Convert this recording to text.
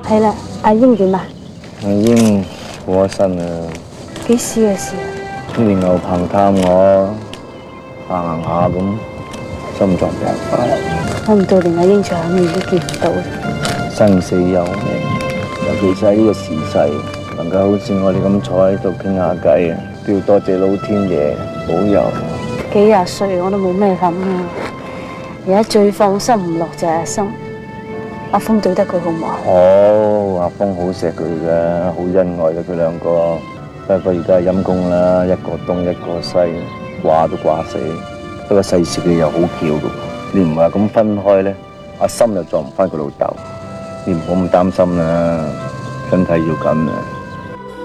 係啦，阿英點啊？ 阿英過咗身啦。 幾時嘅事啊？ 呢年牛棚探我，行下咁，心臟病發。 諗唔到連阿英最後面都見唔到。 生死有命，尤其是喺呢個時勢，能夠好似我哋咁坐喺度傾下偈啊，都要多謝老天爺保佑。 幾廿歲我都冇咩諗啊！而家最放心唔落就係阿心。阿峰對得佢好唔好？ 好，阿峰好錫佢嘅，好恩愛嘅佢兩個。不過而家係陰公啦，一個東一個西，掛都掛死。不過世事嘅又好巧嘅，你唔係咁分開咧，阿心又撞唔翻佢老豆。你唔好咁擔心啦，身體要緊啊。